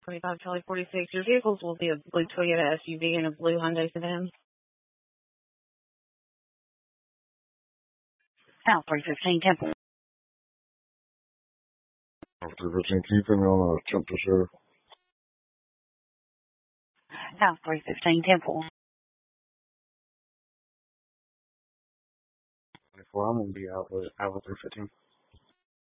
25 Charlie 46. Your vehicles will be a blue Toyota SUV and a blue Hyundai sedan. South 315 Temple. South 315, can you put me on a Temple, Sheriff? South 315 Temple. I'm going to be out with 315.